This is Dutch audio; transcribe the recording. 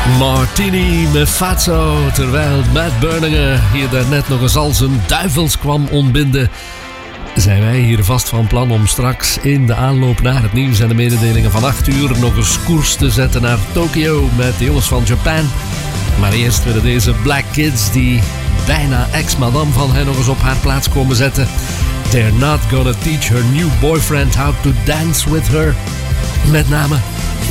Martini Mefazzo, terwijl Matt Berninger hier daarnet nog eens al zijn duivels kwam ontbinden, zijn wij hier vast van plan om straks in de aanloop naar het nieuws en de mededelingen van 8 uur nog eens koers te zetten naar Tokio met de jongens van Japan. Maar eerst willen deze Black Kids, die bijna ex-madame van hen, nog eens op haar plaats komen zetten. They're not gonna teach her new boyfriend how to dance with her. Met name